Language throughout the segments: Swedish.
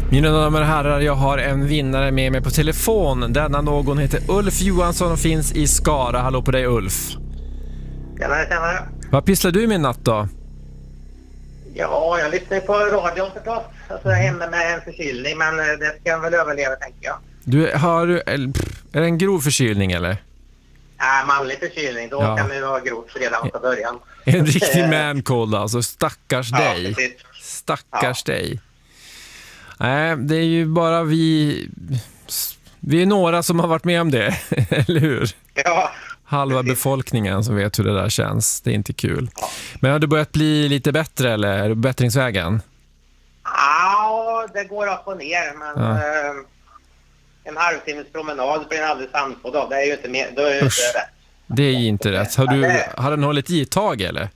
Mina damer och herrar, jag har en vinnare med mig på telefon. Denna någon heter Ulf Johansson och finns i Skara. Hallå på dig, Ulf. Tjänare. Vad pysslar du med i natt då? Ja, jag lyssnar på radion förstås. Alltså hemma med en förkylning, men det ska jag väl överleva, tänker jag. Är det en grov förkylning eller? Manlig förkylning, då kan det ju vara grovt redan från början. En riktig man-cold alltså, stackars dig. Precis. Stackars dig. Nej, det är ju bara vi är några som har varit med om det, eller hur? Ja. Halva befolkningen som vet hur det där känns. Det är inte kul. Men har du börjat bli lite bättre eller är du på bättringsvägen? Ja, det går upp och ner, men en halvtimmes promenad blir en alldeles andfådd av. Det är ju inte mer, då är det inte rätt. Det är ju inte rätt. Har den hållit i ett tag eller?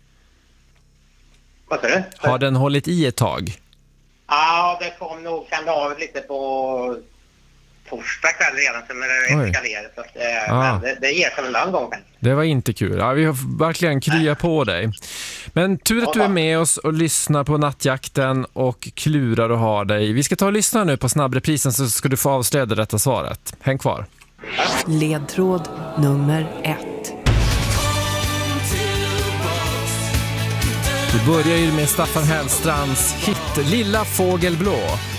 Vad sa du? Har den hållit i ett tag? Ja, det kom nog, kan det av lite på torsdag kväll redan sen när det eskalerade. Så men det ger som en annan gång. Det var inte kul. Ja, vi har verkligen kryat på dig. Men tur att du är med oss och lyssnar på nattjakten och klurar och har dig. Vi ska ta och lyssna nu på snabbreprisen så ska du få avslöja det rätta svaret. Häng kvar. Ledtråd nummer 1. Vi börjar ju med Staffan Hellstrands hit Lilla fågelblå.